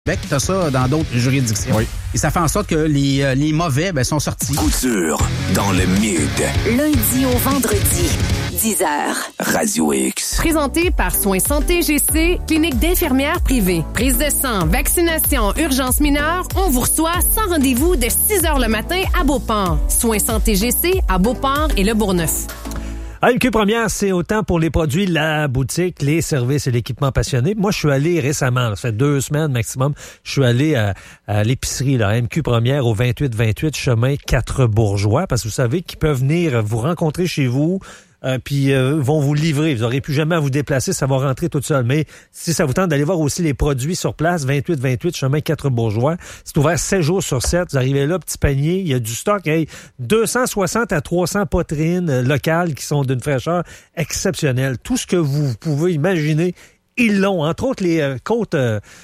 Québec, t'as ça dans d'autres juridictions. Oui. Et ça fait en sorte que les mauvais sont sortis. Couture dans le mid. Lundi au vendredi, 10h. Radio X. Présenté par Soins Santé GC, clinique d'infirmières privée. Prise de sang, vaccination, urgence mineure, on vous reçoit sans rendez-vous de 6h le matin à Beauport. Soins Santé GC à Beauport et Le Bourgneuf. AMQ Première, c'est autant pour les produits, la boutique, les services et l'équipement passionné. Moi, je suis allé récemment, ça fait 2 semaines maximum, je suis allé à l'épicerie, là, AMQ Première, au 2828 chemin 4 Bourgeois, parce que vous savez qu'ils peuvent venir vous rencontrer chez vous, puis vont vous livrer. Vous n'aurez plus jamais à vous déplacer, ça va rentrer tout seul. Mais si ça vous tente d'aller voir aussi les produits sur place, 2828 chemin 4 Bourgeois, c'est ouvert 7 jours sur 7. Vous arrivez là, petit panier, il y a du stock. 260 à 300 poitrines locales qui sont d'une fraîcheur exceptionnelle. Tout ce que vous pouvez imaginer, ils l'ont. Entre autres, les côtes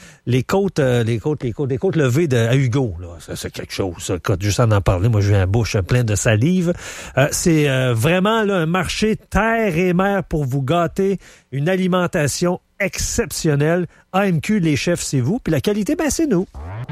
levées à Hugo. Là. Ça, c'est quelque chose. Ça, juste en parler, moi, j'ai la bouche pleine de salive. C'est vraiment là, un marché terre et mer pour vous gâter. Une alimentation exceptionnelle. AMQ, les chefs, c'est vous. Puis la qualité, c'est nous.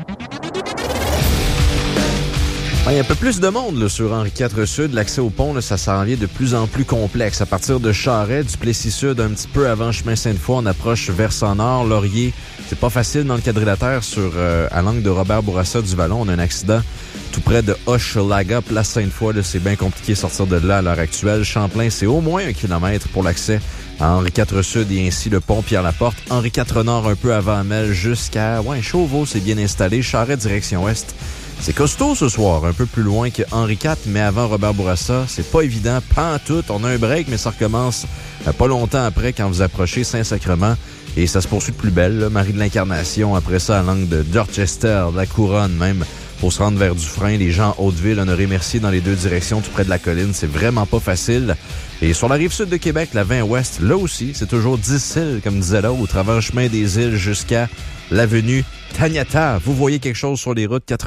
Il y a un peu plus de monde là, sur Henri IV Sud. L'accès au pont, là, ça s'en vient de plus en plus complexe. À partir de Charret, du Plessis-Sud, un petit peu avant Chemin Sainte-Foy, on approche Versant-Nord, Laurier. C'est pas facile dans le quadrilatère à l'angle de Robert Bourassa du Vallon. On a un accident tout près de Hochelaga, place Sainte-Foy. Là, c'est bien compliqué de sortir de là à l'heure actuelle. Champlain, c'est au moins 1 kilomètre pour l'accès à Henri IV Sud et ainsi le pont Pierre-Laporte. Henri IV Nord, un peu avant Amel, jusqu'à Chauveau, c'est bien installé. Charret, direction ouest. C'est costaud ce soir, un peu plus loin que Henri IV, mais avant Robert Bourassa, c'est pas évident, pas en tout. On a un break, mais ça recommence pas longtemps après quand vous approchez Saint-Sacrement. Et ça se poursuit de plus belle, là. Marie de l'Incarnation, après ça, à l'angle de Dorchester, de la Couronne même, pour se rendre vers Dufresne. Les gens Hauteville, Honoré-Mercier dans les 2 directions, tout près de la colline. C'est vraiment pas facile. Et sur la rive sud de Québec, la 20 ouest, là aussi, c'est toujours difficile, comme disait l'autre, au travers le chemin des îles jusqu'à l'avenue Taniata. Vous voyez quelque chose sur les routes,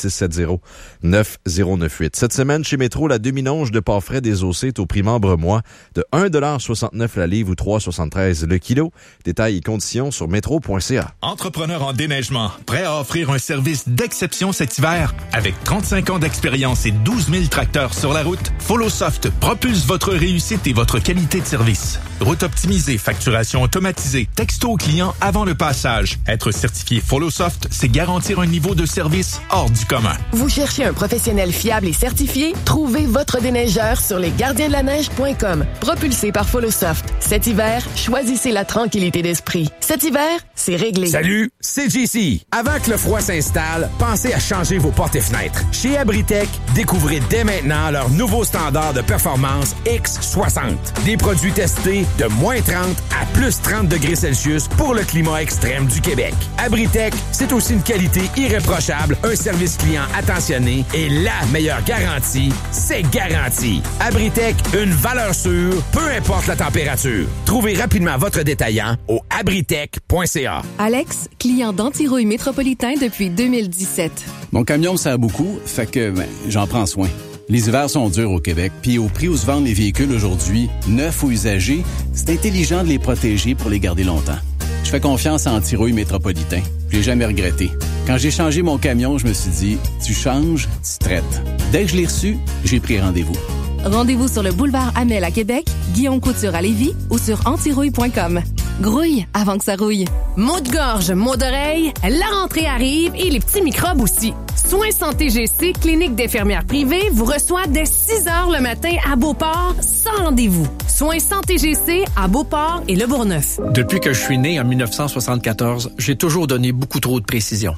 88-670-9098. Cette semaine, chez Métro, la demi-longe de Port-Frais des Aussées est au prix membre-mois de 1,69 la livre ou 3,73 le kilo. Détails et conditions sur métro.ca. Entrepreneur en déneigement, prêt à offrir un service d'exception cet hiver? Avec 35 ans d'expérience et 12 000 tracteurs sur la route, FollowSoft propulse votre réussite et votre qualité de service. Route optimisée, facturation automatisée, texto au client avant le passage. Être certifié FollowSoft, c'est garantir un niveau de service hors du commun. Vous cherchez un professionnel fiable et certifié? Trouvez votre déneigeur sur lesgardiensdelaneige.com. Propulsé par FollowSoft. Cet hiver, choisissez la tranquillité d'esprit. Cet hiver, c'est réglé. Salut, c'est JC. Avant que le froid s'installe, pensez à changer vos portes et fenêtres. Chez Abritech, découvrez dès maintenant leur nouveau standard de performance X60. Des produits testés de moins 30 à plus 30 degrés Celsius pour le climat extrême du Québec. Abritech, c'est aussi une qualité irréprochable, un service client attentionné et la meilleure garantie, c'est garanti. Abritech, une valeur sûre, peu importe la température. Trouvez rapidement votre détaillant au abritech.ca. Alex, client d'Antirouille Métropolitain depuis 2017. Mon camion me sert beaucoup, fait que j'en prends soin. Les hivers sont durs au Québec, puis au prix où se vendent les véhicules aujourd'hui, neufs ou usagés, c'est intelligent de les protéger pour les garder longtemps. Je fais confiance à Antirouille Métropolitain. Je l'ai jamais regretté. Quand j'ai changé mon camion, je me suis dit, tu changes, tu traites. Dès que je l'ai reçu, j'ai pris rendez-vous. Rendez-vous sur le boulevard Amel à Québec, Guillaume Couture à Lévis ou sur antirouille.com. Grouille avant que ça rouille. Maux de gorge, maux d'oreille, la rentrée arrive et les petits microbes aussi. Soins Santé GC, clinique d'infirmières privée, vous reçoit dès 6h le matin à Beauport sans rendez-vous. Soins Santé GC à Beauport et Le Bourgneuf. Depuis que je suis né en 1974, j'ai toujours donné beaucoup trop de précision.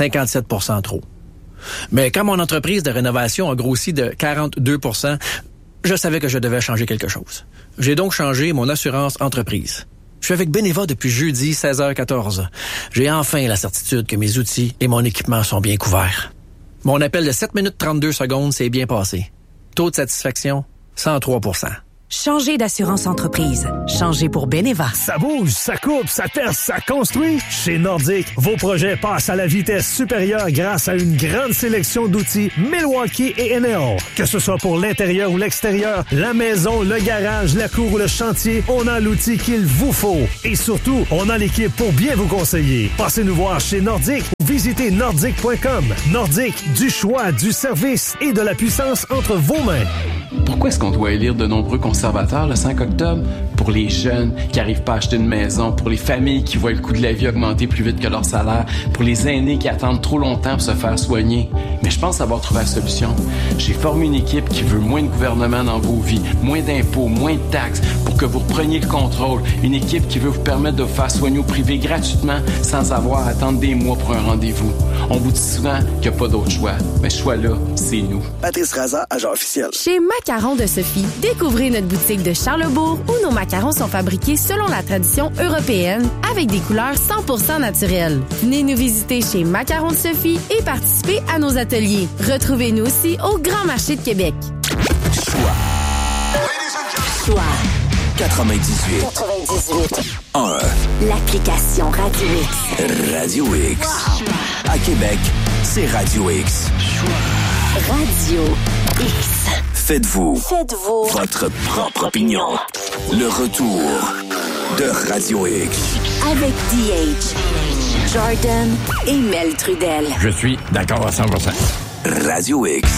57% trop. Mais quand mon entreprise de rénovation a grossi de 42%, je savais que je devais changer quelque chose. J'ai donc changé mon assurance entreprise. Je suis avec Beneva depuis jeudi 16h14. J'ai enfin la certitude que mes outils et mon équipement sont bien couverts. Mon appel de 7 minutes 32 secondes s'est bien passé. Taux de satisfaction, 103%. Changez d'assurance entreprise. Changez pour Beneva. Ça bouge, ça coupe, ça teste, ça construit. Chez Nordic, vos projets passent à la vitesse supérieure grâce à une grande sélection d'outils Milwaukee et Enel. Que ce soit pour l'intérieur ou l'extérieur, la maison, le garage, la cour ou le chantier, on a l'outil qu'il vous faut. Et surtout, on a l'équipe pour bien vous conseiller. Passez nous voir chez Nordic ou visitez nordic.com. Nordic, du choix, du service et de la puissance entre vos mains. Pourquoi est-ce qu'on doit élire de nombreux conservateurs le 5 octobre? Pour les jeunes qui n'arrivent pas à acheter une maison, pour les familles qui voient le coût de la vie augmenter plus vite que leur salaire, pour les aînés qui attendent trop longtemps pour se faire soigner. Mais je pense avoir trouvé la solution. J'ai formé une équipe qui veut moins de gouvernement dans vos vies, moins d'impôts, moins de taxes, pour que vous repreniez le contrôle. Une équipe qui veut vous permettre de vous faire soigner au privé gratuitement sans avoir à attendre des mois pour un rendez-vous. On vous dit souvent qu'il n'y a pas d'autre choix. Mais ce choix-là, c'est nous. Patrice Raza, agent officiel. Chez Macarons de Sophie, découvrez notre boutique de Charlesbourg où nos macarons sont fabriqués selon la tradition européenne avec des couleurs 100% naturelles. Venez nous visiter chez Macarons de Sophie et participez à nos ateliers. Retrouvez-nous aussi au Grand Marché de Québec. Choix 98. 1. L'application Radio X. Radio X. À Québec, c'est Radio X. Radio X. Faites-vous Faites-vous votre propre opinion. Le retour de Radio X. Avec DH, Jordan et Mel Trudel. Je suis d'accord à 100%. Radio X.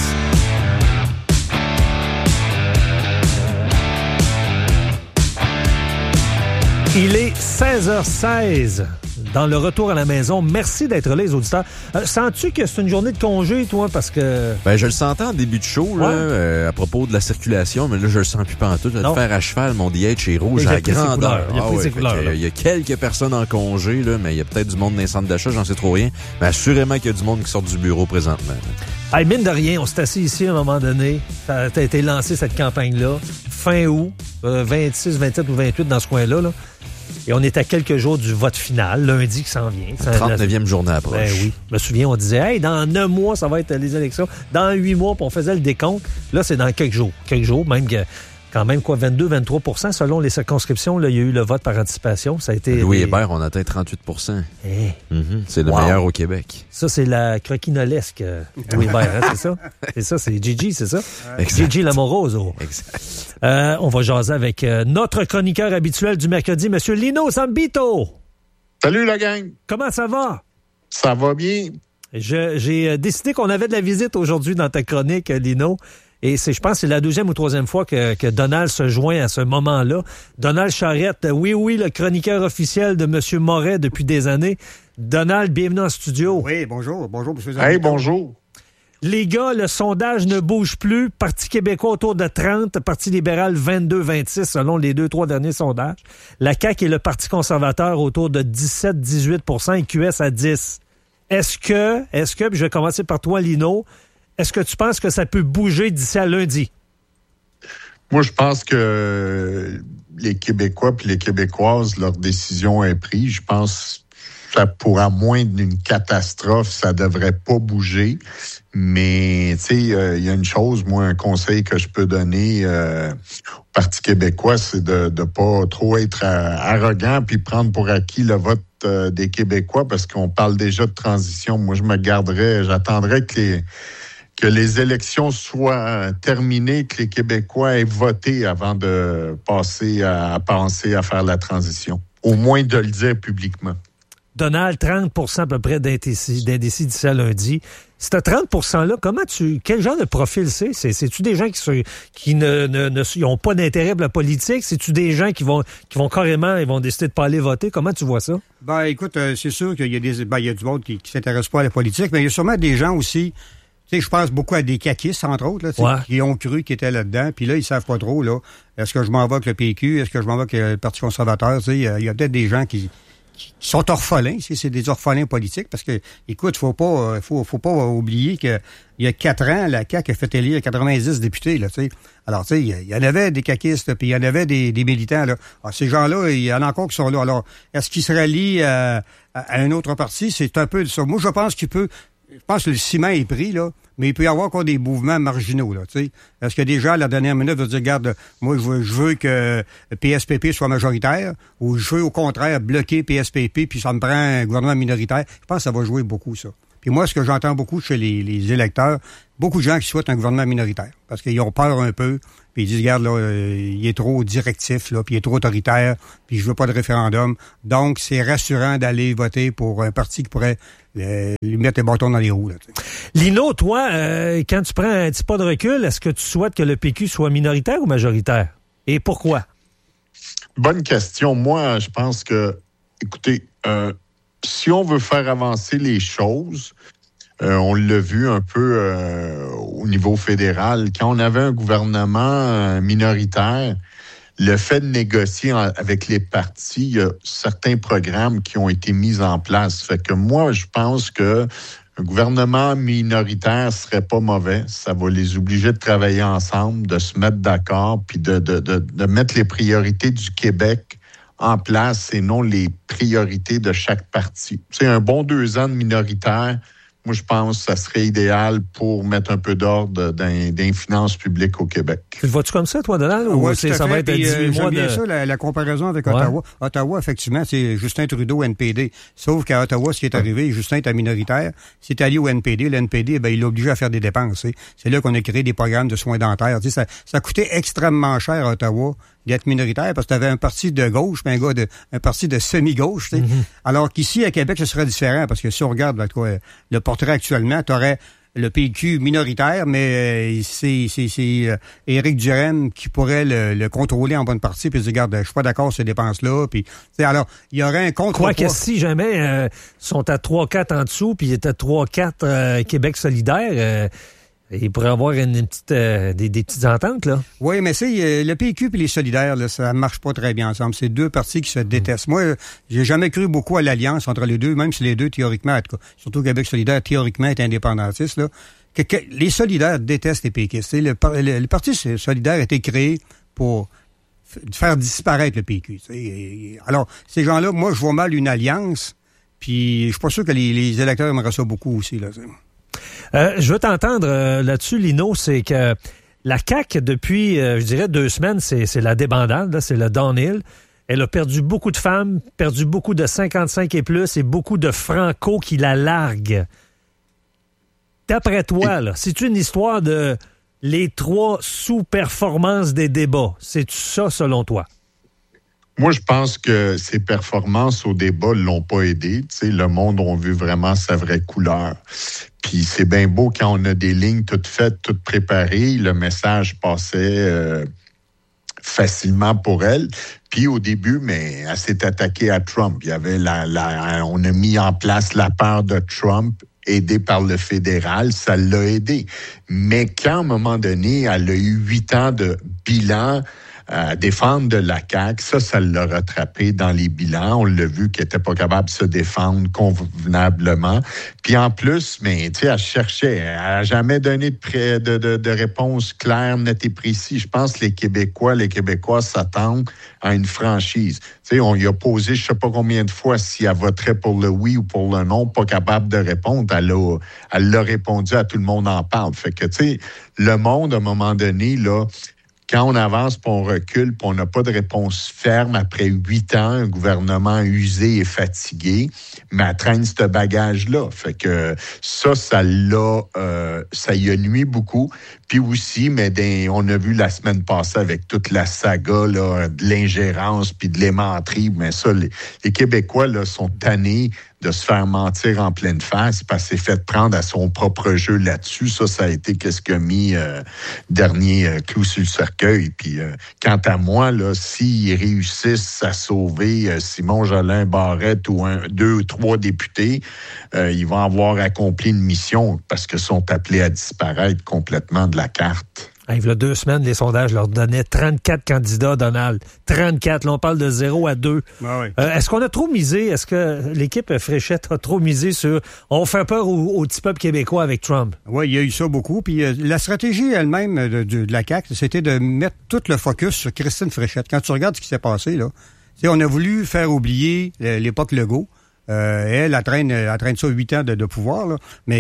Il est 16h16 dans le retour à la maison. Merci d'être là, les auditeurs. Sens-tu que c'est une journée de congé, toi, parce que... Ben, je le sentais en début de show, là, à propos de la circulation, mais là, je le sens plus pantoute. Le fer à cheval, mon DH est rouge à grandeur. Il y a quelques personnes en congé, là, mais il y a peut-être du monde dans les centres d'achat, j'en sais trop rien. Mais assurément qu'il y a du monde qui sort du bureau présentement. Hey, mine de rien, on s'est assis ici à un moment donné. Ça a été lancé, cette campagne-là, fin août, 26, 27 ou 28 dans ce coin-là, là. Et on est à quelques jours du vote final, lundi qui s'en vient. La 39e journée approche. Ben oui. Je me souviens, on disait, hey, dans 9 mois, ça va être les élections. Dans 8 mois, puis on faisait le décompte. Là, c'est dans quelques jours. Quelques jours, même que, quand même, 22-23 selon les circonscriptions. Là, il y a eu le vote par anticipation. Ça a été. Louis Hébert, on atteint 38 Hey. C'est le meilleur au Québec. Ça, c'est la croquinolesque Louis Hébert, hein, c'est ça? C'est ça, c'est Gigi, c'est ça? Gigi Lamoroso. Exact. On va jaser avec notre chroniqueur habituel du mercredi, M. Lino Zambito. Salut la gang. Comment ça va? Ça va bien. J'ai décidé qu'on avait de la visite aujourd'hui dans ta chronique, Lino. Et je pense que c'est la 2e ou 3e fois que Donald se joint à ce moment-là. Donald Charrette, oui, le chroniqueur officiel de M. Moret depuis des années. Donald, bienvenue en studio. Oui, bonjour, M. Zambito. Hey, bonjour. Les gars, le sondage ne bouge plus. Parti québécois autour de 30, Parti libéral 22-26 selon les 2-3 derniers sondages. La CAQ et le Parti conservateur autour de 17-18 et QS à 10. Est-ce que, puis je vais commencer par toi, Lino, est-ce que tu penses que ça peut bouger d'ici à lundi? Moi, je pense que les Québécois et les Québécoises, leur décision est prise. Je pense que ça pourra moins d'une catastrophe, ça devrait pas bouger. Mais, tu sais, il y a une chose, moi, un conseil que je peux donner au Parti québécois, c'est de pas trop être arrogant puis prendre pour acquis le vote des Québécois parce qu'on parle déjà de transition. Moi, j'attendrais que les élections soient terminées, que les Québécois aient voté avant de penser à faire la transition. Au moins de le dire publiquement. Donald, 30% à peu près d'indécis d'ici à lundi. Ce 30%-là, quel genre de profil c'est? C'est-tu des gens qui n'ont pas d'intérêt pour la politique? C'est-tu des gens qui vont carrément, ils vont décider de pas aller voter? Comment tu vois ça? Ben, écoute, c'est sûr qu'il y a il y a du monde qui s'intéresse pas à la politique, mais il y a sûrement des gens aussi. Tu sais, je pense beaucoup à des caquistes, entre autres, là, qui ont cru qu'ils étaient là-dedans, puis là, ils savent pas trop, là. Est-ce que je m'en vais avec le PQ? Est-ce que je m'en vais avec le Parti conservateur? Tu sais, il y a peut-être des gens qui sont orphelins, c'est des orphelins politiques, parce que, écoute, faut pas oublier que il y a 4 ans, la CAQ a fait élire 90 députés, là, tu sais. Alors, tu sais, il y en avait des caquistes, puis il y en avait des militants, là. Alors, ces gens-là, il y en a encore qui sont là. Alors, est-ce qu'ils se rallient à un autre parti? C'est un peu ça. Moi, je pense que le ciment est pris, là. mais il peut y avoir encore des mouvements marginaux, là, tu sais. Est-ce que des gens, à la dernière minute, vont dire, regarde, moi, je veux que PSPP soit majoritaire, ou je veux, au contraire, bloquer PSPP, puis ça me prend un gouvernement minoritaire. Je pense que ça va jouer beaucoup, ça. Puis moi, ce que j'entends beaucoup chez les électeurs, beaucoup de gens qui souhaitent un gouvernement minoritaire, parce qu'ils ont peur un peu, puis ils disent, regarde, là, il est trop directif, là, puis il est trop autoritaire, puis je veux pas de référendum. Donc, c'est rassurant d'aller voter pour un parti qui pourrait lui mettre les bâtons dans les roues. Là, Lino, toi, quand tu prends un petit pas de recul, est-ce que tu souhaites que le PQ soit minoritaire ou majoritaire? Et pourquoi? Bonne question. Moi, je pense que, écoutez, si on veut faire avancer les choses, on l'a vu un peu au niveau fédéral, quand on avait un gouvernement minoritaire, le fait de négocier avec les partis, il y a certains programmes qui ont été mis en place. Fait que moi, je pense que un gouvernement minoritaire serait pas mauvais. Ça va les obliger de travailler ensemble, de se mettre d'accord, puis de mettre les priorités du Québec en place et non les priorités de chaque parti. C'est un bon 2 ans de minoritaire. Moi, je pense que ça serait idéal pour mettre un peu d'ordre dans les finances publiques au Québec. Tu le vois-tu comme ça, toi, Donald? Ou ouais, ça va être 18 mois j'aime bien ça, la comparaison avec Ottawa. Ottawa, effectivement, c'est Justin Trudeau, NPD. Sauf qu'à Ottawa, ce qui est arrivé, Justin était minoritaire. C'est allé au NPD. Le NPD, il l'a obligé à faire des dépenses. C'est là qu'on a créé des programmes de soins dentaires. Ça coûtait extrêmement cher à Ottawa d'être minoritaire parce que tu avais un parti de gauche, mais un parti de semi-gauche. Mm-hmm. Alors qu'ici, à Québec, ce serait différent parce que si on regarde le portrait actuellement, tu aurais le PQ minoritaire, mais c'est Éric Duhaime qui pourrait le contrôler en bonne partie puis dire, regarde, je suis pas d'accord sur ces dépenses-là. Puis, alors, il y aurait un contrepoids. Quoique si jamais sont à 3-4 en dessous puis ils étaient à 3-4 Québec solidaire, il pourrait avoir une petite, des petites ententes, là. Oui, mais c'est le PQ et les solidaires, là, ça marche pas très bien ensemble. C'est deux partis qui se détestent. Moi, j'ai jamais cru beaucoup à l'alliance entre les deux, même si les deux, théoriquement, en tout cas, surtout Québec solidaire, théoriquement, est indépendantiste, là. Que les solidaires détestent les péquistes. Le Parti solidaire a été créé pour faire disparaître le PQ. Alors, ces gens-là, moi, je vois mal une alliance, puis je suis pas sûr que les électeurs aimeraient ça beaucoup aussi, là. Je veux t'entendre là-dessus, Lino, c'est que la CAQ, depuis, je dirais, 2 semaines, c'est la débandade, là, c'est le downhill. Elle a perdu beaucoup de femmes, perdu beaucoup de 55 et plus et beaucoup de franco qui la larguent. D'après toi, là, c'est une histoire de les 3 sous-performances des débats. C'est ça, selon toi? Moi, je pense que ces performances au débat ne l'ont pas aidé. Tu sais, le monde a vu vraiment sa vraie couleur. Puis c'est bien beau quand on a des lignes toutes faites, toutes préparées. Le message passait facilement pour elle. Puis au début, mais elle s'est attaquée à Trump. Il y avait on a mis en place la peur de Trump, aidé par le fédéral, ça l'a aidé. Mais quand, à un moment donné, elle a eu 8 ans de bilan à défendre de la CAQ, ça l'a rattrapé dans les bilans. On l'a vu qu'elle n'était pas capable de se défendre convenablement. Puis en plus, mais tu sais, elle cherchait, elle n'a jamais donné de réponse claire, nette et précise. Je pense que les Québécois s'attendent à une franchise. Tu sais, on lui a posé je ne sais pas combien de fois si elle voterait pour le oui ou pour le non, pas capable de répondre. Elle l'a répondu à tout le monde en parle. Fait que, tu sais, le monde, à un moment donné, là, quand on avance puis on recule puis on n'a pas de réponse ferme après 8 ans, un gouvernement usé et fatigué, mais elle traîne ce bagage-là. Fait que ça y a nuit beaucoup. Puis aussi, mais on a vu la semaine passée avec toute la saga là, de l'ingérence puis de l'aimanterie, mais ça, les Québécois là, sont tannés de se faire mentir en pleine face parce qu'il s'est fait prendre à son propre jeu là-dessus. Ça a été qu'est-ce qu'a mis dernier clou sur le cercueil. Puis quant à moi, là, s'ils réussissent à sauver Simon Jolin Barrette ou 2 ou 3 députés, ils vont avoir accompli une mission parce qu'ils sont appelés à disparaître complètement de la carte. Il y a 2 semaines, les sondages leur donnaient 34 candidats, Donald. 34. Là, on parle de 0 à 2. Ah oui. Est-ce qu'on a trop misé? Est-ce que l'équipe Fréchette a trop misé sur... On fait peur au petit peuple québécois avec Trump? Oui, il y a eu ça beaucoup. Puis la stratégie elle-même de la CAQ, c'était de mettre tout le focus sur Christine Fréchette. Quand tu regardes ce qui s'est passé, là, on a voulu faire oublier l'époque Legault. Elle traîne ça 8 ans de pouvoir, là. Mais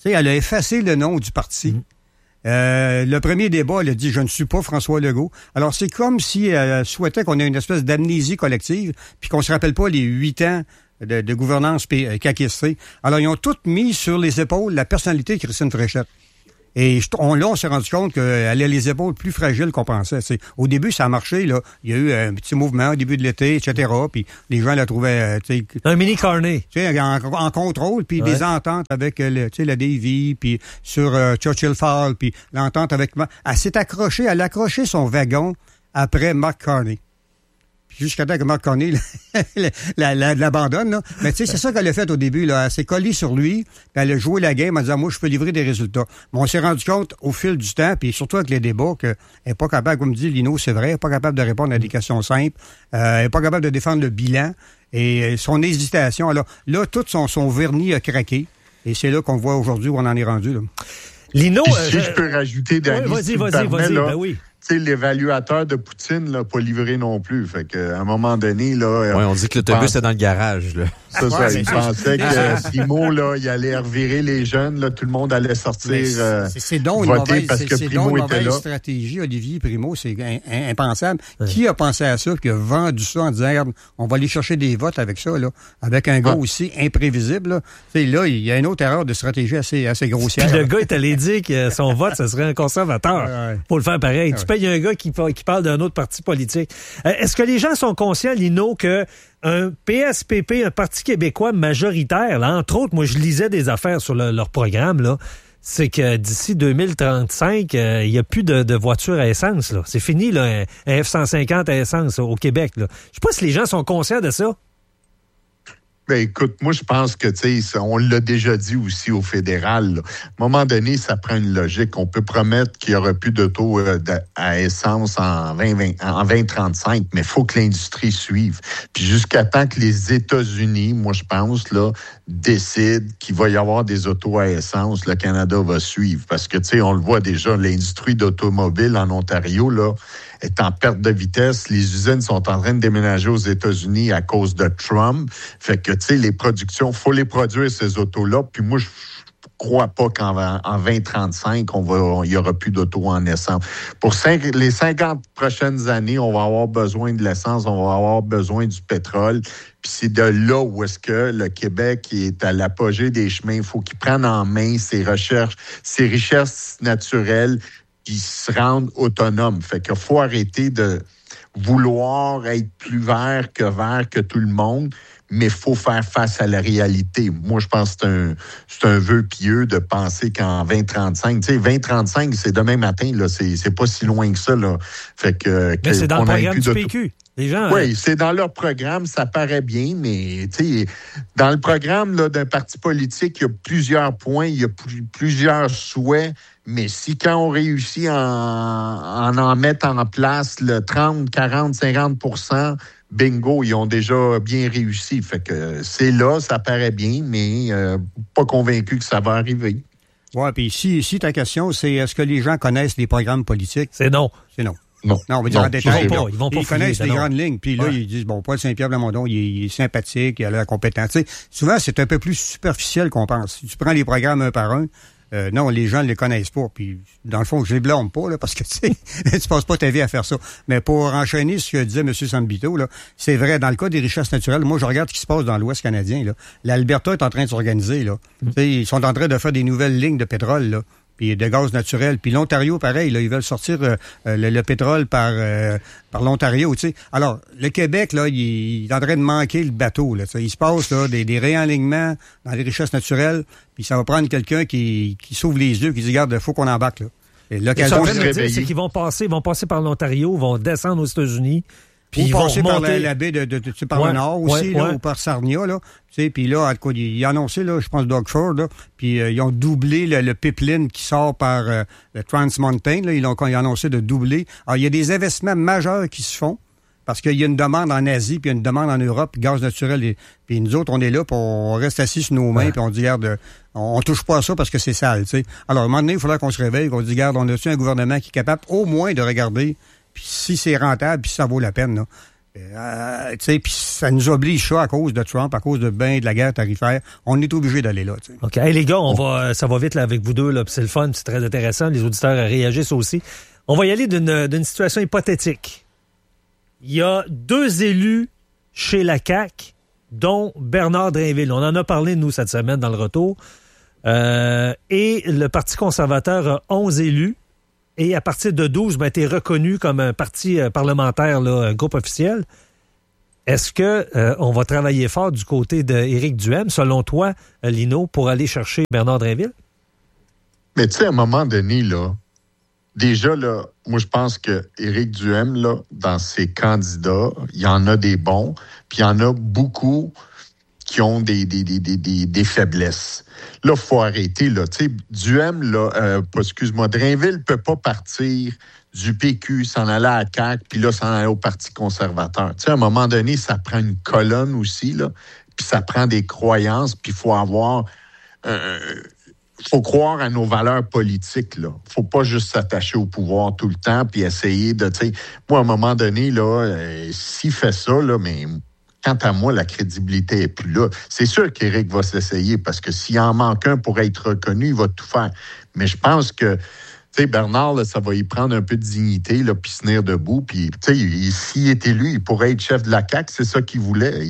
sais, elle a effacé le nom du parti. Le premier débat, elle a dit « Je ne suis pas François Legault ». Alors, c'est comme si elle souhaitait qu'on ait une espèce d'amnésie collective, puis qu'on se rappelle pas les 8 ans de gouvernance caquiste. Alors, ils ont tous mis sur les épaules la personnalité de Christine Fréchette. Et on s'est rendu compte qu'elle a les épaules plus fragiles qu'on pensait. T'sais. Au début, ça a marché. Là. Il y a eu un petit mouvement au début de l'été, etc. Puis les gens la trouvaient... un mini carnet. En contrôle, puis des ententes avec la Davy, puis sur Churchill Fall, puis l'entente avec... Elle a accroché son wagon après Mark Carney. Jusqu'à temps que Mark Carney l'abandonne. Là. Mais tu sais, c'est ça qu'elle a fait au début. Là. Elle s'est collée sur lui, puis elle a joué la game en disant « Moi, je peux livrer des résultats ». Mais on s'est rendu compte au fil du temps, puis surtout avec les débats, qu'elle n'est pas capable, comme dit Lino, c'est vrai, elle n'est pas capable de répondre à des questions simples, elle n'est pas capable de défendre le bilan, et son hésitation. Alors là, tout son vernis a craqué, et c'est là qu'on voit aujourd'hui où on en est rendu. Là. Lino... si je peux rajouter, Danny, vas-y, là, ben oui. Tu sais, l'évaluateur de Poutine l'a pas livré non plus. Fait qu'à un moment donné, là... on dit que l'autobus est dans le garage, là. C'est ça, il pensait que Primo, là, il allait revirer les jeunes, là, tout le monde allait sortir c'est donc voter une parce que Primo était là. Stratégie, Olivier Primo, c'est impensable. Ouais. Qui a pensé à ça, qui a vendu ça en disant, on va aller chercher des votes avec ça, là, avec un gars aussi imprévisible, là. T'sais, là, il y a une autre erreur de stratégie assez grossière. Puis le gars est allé dire que son vote, ce serait un conservateur. Faut le faire pareil. Tu payes un gars qui parle d'un autre parti politique. Est-ce que les gens sont conscients, Lino, que un PSPP, un Parti québécois majoritaire, là, entre autres, moi je lisais des affaires sur leur programme, là, c'est que d'ici 2035, il n'y a plus de voitures à essence. Là. C'est fini, là, un F-150 à essence au Québec. Là. Je sais pas si les gens sont conscients de ça. Ben écoute, moi je pense que tu sais, on l'a déjà dit aussi au fédéral. Là. À un moment donné, ça prend une logique. On peut promettre qu'il n'y aura plus d'auto à essence en 2035, mais il faut que l'industrie suive. Puis jusqu'à temps que les États-Unis, moi je pense, là, décident qu'il va y avoir des autos à essence, le Canada va suivre. Parce que tu sais, on le voit déjà, l'industrie d'automobile en Ontario, là, est en perte de vitesse. Les usines sont en train de déménager aux États-Unis à cause de Trump. Fait que, tu sais, les productions, faut les produire, ces autos-là. Puis moi, je crois pas qu'en 2035, il y aura plus d'autos en essence. Pour les 50 prochaines années, on va avoir besoin de l'essence, on va avoir besoin du pétrole. Puis c'est de là où est-ce que le Québec est à l'apogée des chemins. Il faut qu'il prenne en main ses richesses naturelles, qui se rendent autonomes. Fait qu'il faut arrêter de vouloir être plus vert que tout le monde, mais il faut faire face à la réalité. Moi, je pense que c'est un vœu pieux de penser qu'en 2035, tu sais, 2035, c'est demain matin, là, c'est pas si loin que ça, là. Fait que... Mais c'est dans le programme du PQ. Les gens, oui, c'est dans leur programme, ça paraît bien, mais tu sais, dans le programme là, d'un parti politique, il y a plusieurs points, il y a plusieurs souhaits, mais si quand on réussit à en mettre en place le 30, 40, 50%, bingo, ils ont déjà bien réussi. Fait que c'est là, ça paraît bien, mais pas convaincu que ça va arriver. Oui, puis si ta question, c'est est-ce que les gens connaissent les programmes politiques? C'est non. C'est non. Non, on va dire en détail. Ils vont pas ils connaissent les grandes lignes. Puis là, ils disent, bon, Paul Saint-Pierre-Plamondon, il est sympathique, il a l'air compétent. Tu sais, souvent, c'est un peu plus superficiel qu'on pense. Si tu prends les programmes un par un, non, les gens ne les connaissent pas. Puis, dans le fond, je les blâme pas, là, parce que, tu sais, tu passes pas ta vie à faire ça. Mais pour enchaîner ce que disait M. Sambito, là, c'est vrai, dans le cas des richesses naturelles, moi, je regarde ce qui se passe dans l'Ouest canadien, là. L'Alberta est en train de s'organiser, là. Tu sais, ils sont en train de faire des nouvelles lignes de pétrole, là. Puis de gaz naturel. Puis l'Ontario, pareil, là, ils veulent sortir le pétrole par l'Ontario, tu sais. Alors, le Québec, là, il est en train de manquer le bateau, là. Il se passe là, des réalignements dans les richesses naturelles, puis ça va prendre quelqu'un qui s'ouvre les yeux, qui dit, regarde, il faut qu'on embarque, là. Et l'occasion de se réveiller. C'est qu'ils vont passer par l'Ontario, vont descendre aux États-Unis. Puis ils vont passer par la baie par le nord aussi, là, ou par Sarnia, là. Tu sais, puis là, il a annoncé, là, je pense, Doug Ford, là, puis ils ont doublé le pipeline qui sort par le Trans Mountain, là, ils ont annoncé de doubler. Alors, il y a des investissements majeurs qui se font, parce qu'il y a une demande en Asie, puis il y a une demande en Europe, gaz naturel, puis nous autres, on est là, puis on reste assis sur nos mains, puis on dit, regarde, on touche pas à ça parce que c'est sale, tu sais. Alors, à un moment donné, il faudra qu'on se réveille, qu'on dit, regarde, on a-tu un gouvernement qui est capable au moins de regarder, puis si c'est rentable, puis si ça vaut la peine, là. Puis ça nous oblige ça à cause de Trump, à cause de la guerre tarifaire. On est obligé d'aller là. T'sais. OK. Hey, les gars, ça va vite là, avec vous deux. Là, c'est le fun, c'est très intéressant. Les auditeurs réagissent aussi. On va y aller d'une situation hypothétique. Il y a 2 élus chez la CAQ, dont Bernard Drainville. On en a parlé, nous, cette semaine, dans le retour. Et le Parti conservateur a 11 élus. Et à partir de 12, a été reconnu comme un parti parlementaire, là, un groupe officiel. Est-ce que on va travailler fort du côté d'Éric Duhaime, selon toi, Lino, pour aller chercher Bernard Drainville? Mais tu sais, à un moment donné, là, déjà, là, moi, je pense que Éric Duhaime, là, dans ses candidats, il y en a des bons, puis il y en a beaucoup qui ont des faiblesses. Là, il faut arrêter, là. Tu sais, Duhaime, là, Drainville peut pas partir du PQ, s'en aller à la CAQ, puis là, s'en aller au Parti conservateur. Tu sais, à un moment donné, ça prend une colonne aussi, là, puis ça prend des croyances, puis il faut avoir... faut croire à nos valeurs politiques, là. Faut pas juste s'attacher au pouvoir tout le temps, puis essayer de... Tu sais, moi, à un moment donné, là, s'il fait ça, là, mais... Quant à moi, la crédibilité est plus là. C'est sûr qu'Éric va s'essayer parce que s'il en manque un pour être reconnu, il va tout faire. Mais je pense que, tu sais, Bernard, là, ça va y prendre un peu de dignité, là, puis se tenir debout. Puis, tu sais, s'il est élu, il pourrait être chef de la CAQ, c'est ça qu'il voulait.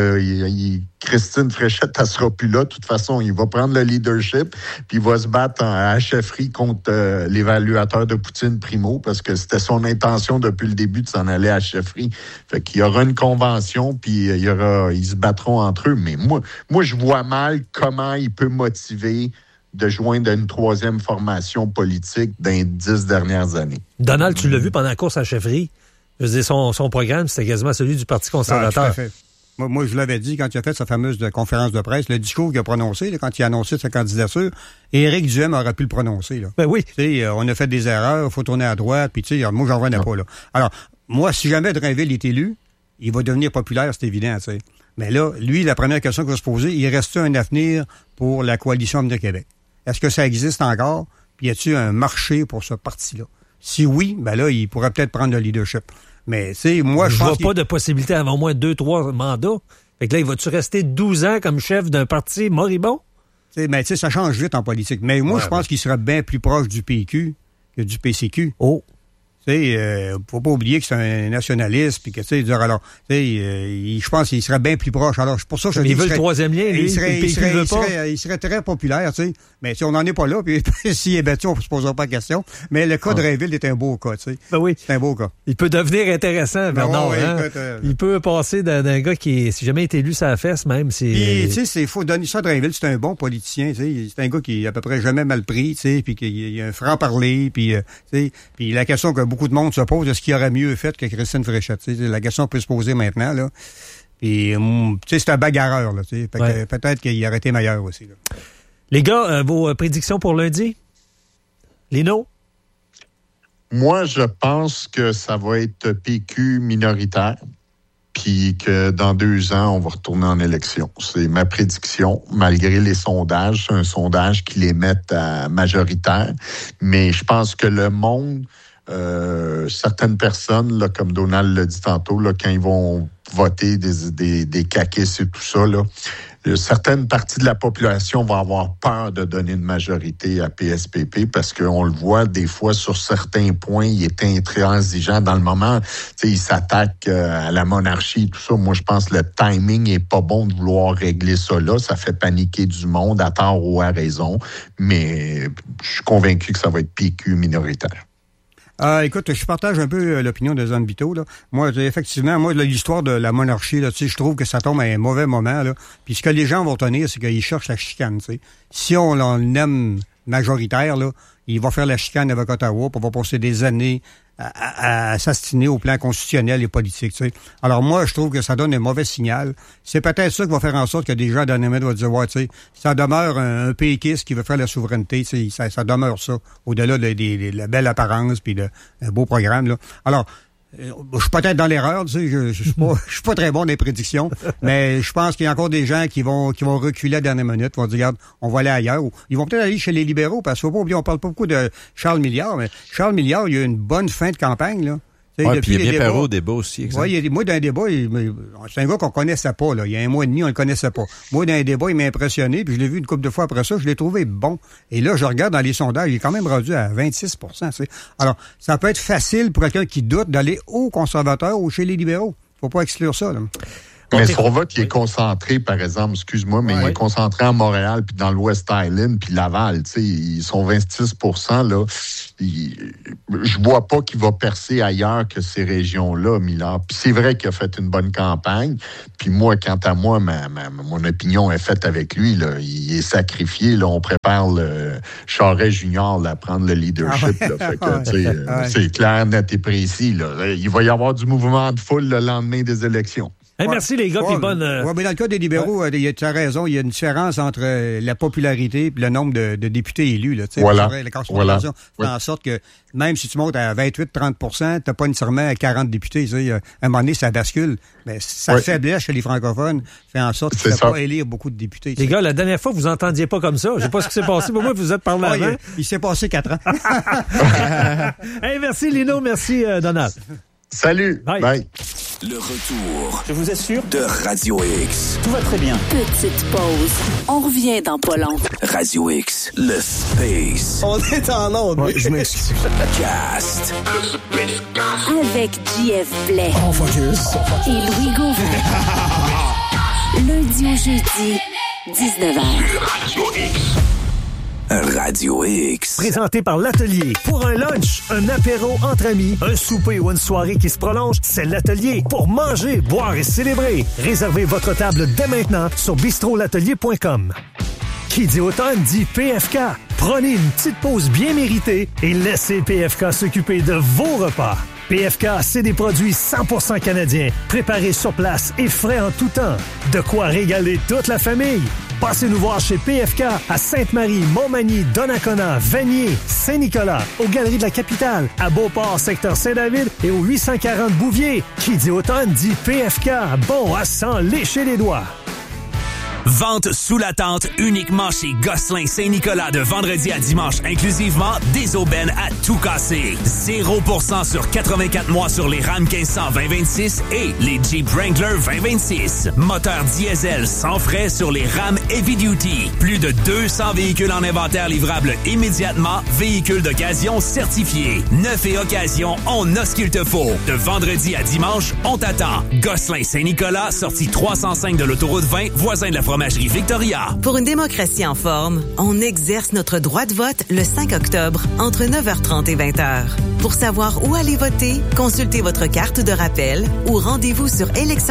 Christine Fréchette, elle sera plus là. De toute façon, il va prendre le leadership, puis il va se battre à chefferie contre l'évaluateur de Poutine Primo, parce que c'était son intention depuis le début de s'en aller à chefferie. Fait qu'il y aura une convention, puis ils se battront entre eux. Mais moi, je vois mal comment il peut motiver de joindre une 3e formation politique dans les 10 dernières années. Donald, tu l'as vu pendant la course à chefferie. Je veux dire, son programme, c'était quasiment celui du Parti conservateur. Ah, tout à fait. Moi, je l'avais dit quand il a fait sa fameuse conférence de presse, le discours qu'il a prononcé, là, quand il a annoncé sa candidature, Éric Duhaime aurait pu le prononcer. Là. Ben oui. T'sais, on a fait des erreurs, il faut tourner à droite, puis tu sais, moi, j'en revenais pas. Là. Alors, moi, si jamais Drainville est élu, il va devenir populaire, c'est évident. T'sais. Mais là, lui, la première question qu'il va se poser, il reste un avenir pour la coalition Avenir Québec? Est-ce que ça existe encore? Puis y a-t-il un marché pour ce parti-là? Si oui, ben là, il pourrait peut-être prendre le leadership. Mais, tu sais, moi, je pense vois pas de possibilité d'avoir au moins 2-3 mandats. Fait que là, il va-tu rester 12 ans comme chef d'un parti moribond? Mais tu sais, ça change vite en politique. Mais moi, je pense qu'il serait bien plus proche du PQ que du PCQ. Oh! Tu sais, faut pas oublier que c'est un nationaliste, puis que, tu sais, alors, tu sais, je pense qu'il serait bien plus proche. Alors, c'est pour ça que je dis... Il veut le 3e lien, lui. Il serait très populaire, tu sais. Mais si on n'en est pas là, puis s'il est battu, on ne se posera pas de question. Mais le cas de Drainville est un beau cas, tu sais. Ben oui. C'est un beau cas. Il peut devenir intéressant, Bernard. Oui, hein? Il peut passer d'un gars qui, si jamais il est élu, ça a fesse, même. Puis, tu sais, il faut donner ça à Drainville. C'est un bon politicien, tu sais. C'est un gars qui est à peu près jamais mal pris, tu sais, puis qui a un franc-parler, puis, tu sais. Puis la question que beaucoup de monde se pose, est-ce qu'il aurait mieux fait que Christine Fréchette? T'sais, la question peut se poser maintenant, là. Puis, c'est un bagarreur, là. Fait que peut-être qu'il aurait été meilleur aussi, là. Les gars, vos prédictions pour lundi? Lino? Moi, je pense que ça va être PQ minoritaire, puis que dans 2 ans, on va retourner en élection. C'est ma prédiction, malgré les sondages. C'est un sondage qui les met à majoritaire. Mais je pense que le monde... certaines personnes, là, comme Donald l'a dit tantôt, là, quand ils vont voter des caquistes et tout ça, là, certaines parties de la population vont avoir peur de donner une majorité à PSPP parce qu'on le voit des fois sur certains points, il est intransigeant dans le moment. Il s'attaque à la monarchie et tout ça. Moi, je pense que le timing est pas bon de vouloir régler ça là. Ça fait paniquer du monde à tort ou à raison. Mais je suis convaincu que ça va être PQ minoritaire. Écoute, je partage un peu l'opinion de Zan Vito, là. Moi, effectivement, l'histoire de la monarchie, là, je trouve que ça tombe à un mauvais moment, là. Puis ce que les gens vont tenir, c'est qu'ils cherchent la chicane, tu sais. Si on aime majoritaire, là, il va faire la chicane avec Ottawa, puis on va passer des années à s'astiner au plan constitutionnel et politique, tu sais. Alors moi, je trouve que ça donne un mauvais signal. C'est peut-être ça qui va faire en sorte que des gens dans les médias vont dire, ouais, tu sais, ça demeure un péquiste qui veut faire la souveraineté, tu sais, ça demeure ça, au-delà de la belle apparence puis un beau programme, là. Alors, je suis peut-être dans l'erreur, tu sais, je suis pas très bon dans les prédictions, mais je pense qu'il y a encore des gens qui vont reculer à la dernière minute, vont dire, regarde, on va aller ailleurs. Ou ils vont peut-être aller chez les libéraux, parce qu'il faut pas oublier, on parle pas beaucoup de Charles Milliard, mais Charles Milliard, il a eu une bonne fin de campagne, là. Oui, puis il est bien paru au débat aussi, exact. Oui, moi, dans un débat, c'est un gars qu'on connaissait pas, là. Il y a un mois et demi, on le connaissait pas. Moi, dans un débat, il m'a impressionné, puis je l'ai vu une couple de fois après ça, je l'ai trouvé bon. Et là, je regarde dans les sondages, il est quand même rendu à 26 %. Alors, ça peut être facile pour quelqu'un qui doute d'aller aux conservateurs ou chez les libéraux. Faut pas exclure ça, là. Mais son vote, il est concentré, par exemple, excuse-moi, mais il est concentré à Montréal, puis dans le West Island, puis Laval. Tu sais, ils sont 26 %, là. Je vois pas qu'il va percer ailleurs que ces régions-là, Millard. Puis c'est vrai qu'il a fait une bonne campagne. Puis moi, quant à moi, mon opinion est faite avec lui, là. Il est sacrifié, là. On prépare le Charest Junior, là, à prendre le leadership, là. Fait que, tu sais, c'est clair, net et précis, là. Il va y avoir du mouvement de foule le lendemain des élections. Hey, merci les gars, puis bonne... mais dans le cas des libéraux, tu as raison, il y a une différence entre la popularité et le nombre de députés élus. Là, voilà. La concentration fait en sorte que même si tu montes à 28-30 %, tu n'as pas nécessairement 40 députés. À un moment donné, ça bascule. Mais sa faiblesse chez les francophones fait en sorte qu'il ne fait pas élire beaucoup de députés. Les gars, la dernière fois, vous entendiez pas comme ça. Je sais pas ce qui s'est passé. Pour moi, vous êtes parlé avant. Il s'est passé 4 ans. Hey, merci Lino, merci Donald. Salut. Bye. Le retour. Je vous assure. De Radio X. Tout va très bien. Petite pause. On revient dans pas long. Radio X. Le Space. On est en onde. Ouais, je m'excuse. Cast. Avec JF Blais. Oh, focus. Et Louis Gauvin. Lundi au jeudi, 19h. Radio X. Radio X. Présenté par l'Atelier. Pour un lunch, un apéro entre amis, un souper ou une soirée qui se prolonge, c'est l'Atelier. Pour manger, boire et célébrer. Réservez votre table dès maintenant sur bistrolatelier.com. Qui dit automne dit PFK. Prenez une petite pause bien méritée et laissez PFK s'occuper de vos repas. PFK, c'est des produits 100% canadiens, préparés sur place et frais en tout temps. De quoi régaler toute la famille. Passez nous voir chez PFK à Sainte-Marie, Montmagny, Donnacona, Vanier, Saint-Nicolas, aux Galeries de la Capitale, à Beauport, secteur Saint-David et au 840 Bouvier. Qui dit automne dit PFK. Bon à s'en lécher les doigts. Vente sous la tente uniquement chez Gosselin Saint-Nicolas de vendredi à dimanche inclusivement, des aubaines à tout casser. 0% sur 84 mois sur les Ram 1500 2026 et les Jeep Wrangler 2026. Moteur diesel sans frais sur les Ram Heavy Duty. Plus de 200 véhicules en inventaire livrables immédiatement. Véhicules d'occasion certifiés. Neuf et occasion, on a ce qu'il te faut. De vendredi à dimanche, on t'attend. Gosselin Saint-Nicolas, sortie 305 de l'autoroute 20, voisin de la Fromagerie Victoria. Pour une démocratie en forme, on exerce notre droit de vote le 5 octobre entre 9h30 et 20h. Pour savoir où aller voter, consultez votre carte de rappel ou rendez-vous sur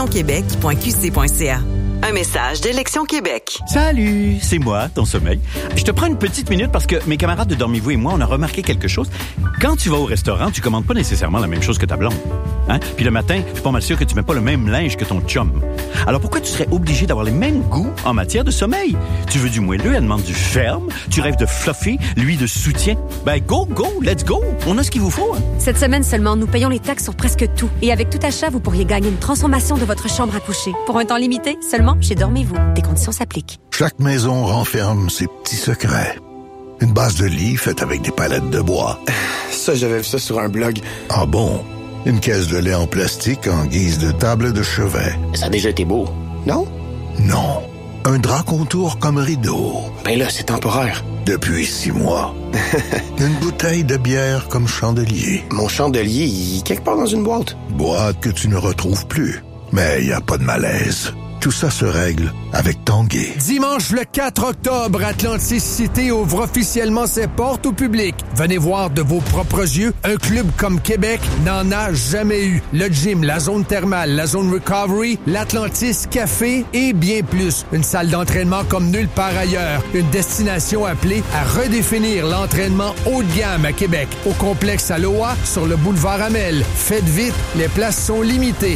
électionquebec.qc.ca. Un message d'Élection Québec. Salut, c'est moi, ton sommeil. Je te prends une petite minute parce que mes camarades de Dormez-vous et moi, on a remarqué quelque chose. Quand tu vas au restaurant, tu commandes pas nécessairement la même chose que ta blonde. Hein? Puis le matin, je suis pas mal sûr que tu mets pas le même linge que ton chum. Alors pourquoi tu serais obligé d'avoir les mêmes goûts en matière de sommeil? Tu veux du moelleux, elle demande du ferme. Tu rêves de fluffy, lui de soutien. Ben go, let's go. On a ce qu'il vous faut. Hein? Cette semaine seulement, nous payons les taxes sur presque tout. Et avec tout achat, vous pourriez gagner une transformation de votre chambre à coucher. Pour un temps limité, seulement chez Dormez-vous. Des conditions s'appliquent. Chaque maison renferme ses petits secrets. Une base de lit faite avec des palettes de bois. Ça, j'avais vu ça sur un blog. Ah bon? Une caisse de lait en plastique en guise de table de chevet. Ça a déjà été beau, non? Non. Un drap contour comme rideau. Ben là, c'est temporaire. Depuis 6 mois. Une bouteille de bière comme chandelier. Mon chandelier, il est quelque part dans une boîte. Boîte que tu ne retrouves plus. Mais il n'y a pas de malaise. Tout ça se règle avec Tanguay. Dimanche le 4 octobre, Atlantis Cité ouvre officiellement ses portes au public. Venez voir de vos propres yeux, un club comme Québec n'en a jamais eu. Le gym, la zone thermale, la zone recovery, l'Atlantis Café et bien plus. Une salle d'entraînement comme nulle part ailleurs. Une destination appelée à redéfinir l'entraînement haut de gamme à Québec. Au complexe Aloha, sur le boulevard Amel. Faites vite, les places sont limitées.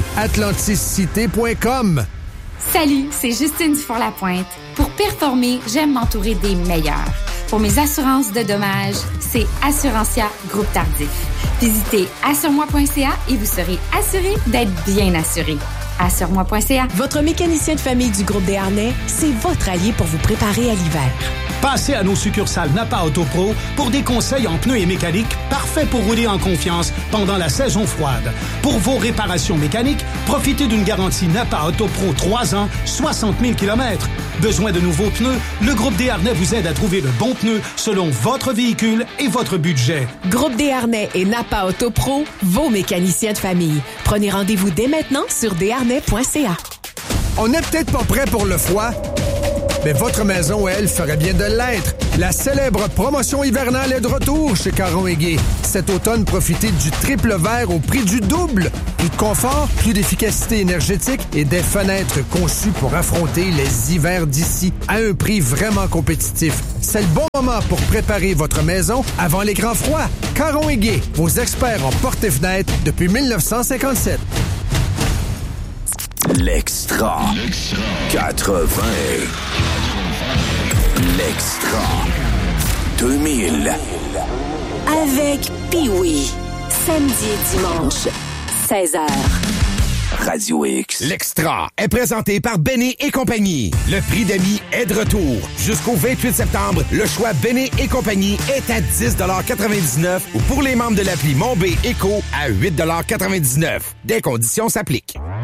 AtlantisCité.com. Salut, c'est Justine Dufour-Lapointe. Pour performer, j'aime m'entourer des meilleurs. Pour mes assurances de dommages, c'est Assurantia Groupe Tardif. Visitez assuremoi.ca et vous serez assuré d'être bien assuré. Assuremoi.ca. Votre mécanicien de famille du groupe Desharnais, c'est votre allié pour vous préparer à l'hiver. Passez à nos succursales Napa Autopro pour des conseils en pneus et mécanique parfaits pour rouler en confiance pendant la saison froide. Pour vos réparations mécaniques, profitez d'une garantie Napa Autopro 3 ans, 60 000 km. Besoin de nouveaux pneus? Le Groupe Desharnais vous aide à trouver le bon pneu selon votre véhicule et votre budget. Groupe Desharnais et Napa Autopro, vos mécaniciens de famille. Prenez rendez-vous dès maintenant sur desharnais.ca. On n'est peut-être pas prêt pour le froid, mais votre maison, elle, ferait bien de l'être. La célèbre promotion hivernale est de retour chez Caron & Gay. Cet automne, profitez du triple vert au prix du double. Plus de confort, plus d'efficacité énergétique et des fenêtres conçues pour affronter les hivers d'ici à un prix vraiment compétitif. C'est le bon moment pour préparer votre maison avant les grands froids. Caron & Gay, vos experts en portes et fenêtres depuis 1957. L'extra. 80. L'extra. 2000. Avec Pee-Wee. Samedi et dimanche, 16h. Radio X. L'extra est présenté par Benny et compagnie. Le prix d'amis est de retour. Jusqu'au 28 septembre, le choix Benny et compagnie est à 10,99 $ ou pour les membres de l'appli Mon B Éco à 8,99 $. Des conditions s'appliquent.